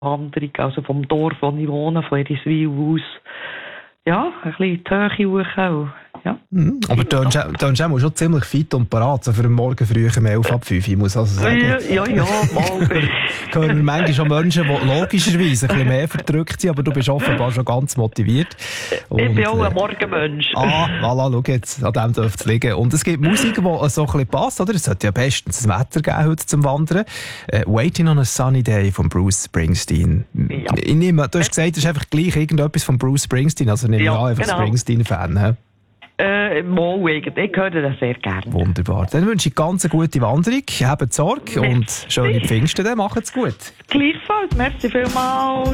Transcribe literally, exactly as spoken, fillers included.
Wanderung, also vom Dorf, wo ich wohne, von Eriswil aus. Ja, ein bisschen in die Höhe hoch auch. Ja. Mhm. Aber du bist auch schon ziemlich fit und parat, so für den Morgen früh um elf ab fünf, ich muss also sagen. Ja, ja, ja, mal. Hören wir manchmal schon Menschen, die logischerweise ein bisschen mehr verdrückt sind, aber du bist offenbar schon ganz motiviert. Und, ich bin auch ein äh, Morgenmensch. Ah, voilà, schau jetzt, an dem dürfte es liegen. Und es gibt Musik, die so ein bisschen passt, oder? Es sollte ja bestens das Wetter geben heute zum Wandern. Äh, Waiting on a Sunny Day von Bruce Springsteen. Ja. Ich nehme, du hast gesagt, das ist einfach gleich irgendetwas von Bruce Springsteen, also nehme Ja, ich an, einfach genau. Springsteen-Fan. He? Äh, mal, ich höre das sehr gerne. Wunderbar. Dann wünsche ich ganz eine gute Wanderung, habt Sorge und schöne Pfingsten, dann macht's gut. Gleichfalls, merci vielmals.